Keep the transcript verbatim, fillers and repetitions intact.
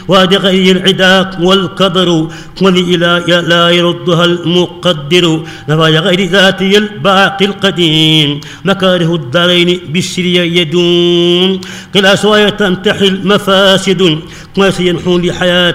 وهذه غير العداق والقدر ولإلى لا يردها المقدر نفايا غير ذاتي الباقي القديم مكاره الدارين بالسري يدوم قلا سوايا تنتحي المفاسد وسينحو لحياة